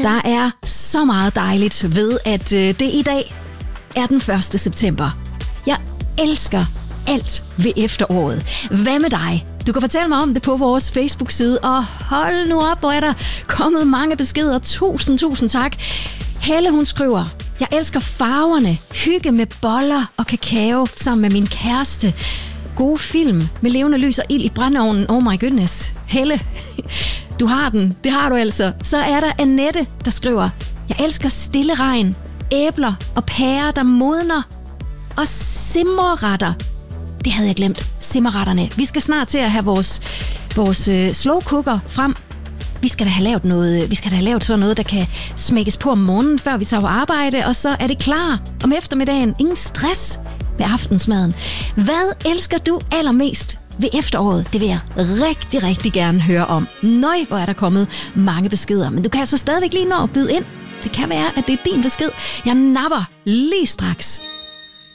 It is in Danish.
Der er så meget dejligt ved, at det i dag er den 1. september. Jeg elsker alt ved efteråret. Hvad med dig? Du kan fortælle mig om det på vores Facebook-side, og hold nu op, hvor er der kommet mange beskeder. Tusind tak. Helle, hun skriver: jeg elsker farverne, hygge med boller og kakao sammen med min kæreste. Gode film med levende lys og ild i brændeovnen. Oh my goodness. Helle, du har den. Det har du altså. Så er der Annette, der skriver: jeg elsker stille regn, æbler og pærer, der modner, og simmerretter. Det havde jeg glemt. Simmerretterne. Vi skal snart til at have vores slow cooker frem. Vi skal da have lavet sådan noget, der kan smækkes på om morgenen, før vi tager på arbejde, og så er det klar om eftermiddagen. Ingen stress med aftensmaden. Hvad elsker du allermest ved efteråret? Det vil jeg rigtig, rigtig gerne høre om. Nøj, hvor er der kommet mange beskeder, men du kan altså stadigvæk lige nå at byde ind. Det kan være, at det er din besked. Jeg napper lige straks.